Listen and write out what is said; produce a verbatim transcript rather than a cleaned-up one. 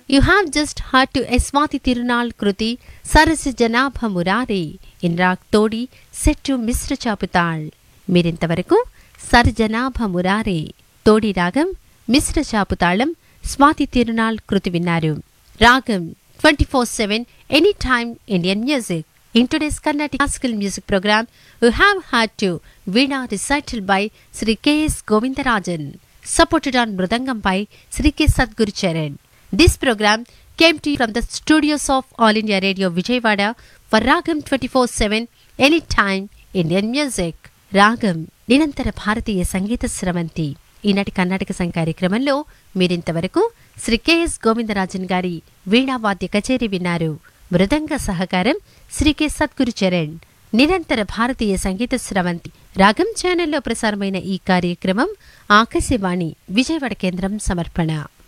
You have just heard to Eswati Tirunal Kruti Sarasa Janabha Murari in Rag Todi set to Misra Chaputal. మీరింతవరకు సర్జనాభ మురారే తోడి రాగం మిశ్ర చాపుతాళం స్వాతి తిరునాల్ కృతి విన్నారు. రాగం twenty four seven any time Indian music. In today's Carnatic classical music program, we have had to Veena recital by Sri K S Govindarajan, supported on Mridangam by Sri K Sadguru Charan. This program came to you from the studios of All India Radio Vijayawada for Ragam twenty-four seven Anytime Indian Music. రాగం నిరంతర భారతీయ సంగీత స్రవంతి. ఈనాటి కర్ణాటక సంగీత కార్యక్రమంలో మీరింతవరకు Shri K S Govindarajan గారి వీణావాద్య కచేరీ విన్నారు. మృదంగ సహకారం Shri K Sadhguru Charan. నిరంతర భారతీయ సంగీత స్రవంతి రాగం ఛానల్లో ప్రసారమైన ఈ కార్యక్రమం ఆకాశవాణి విజయవాడ కేంద్రం సమర్పణ.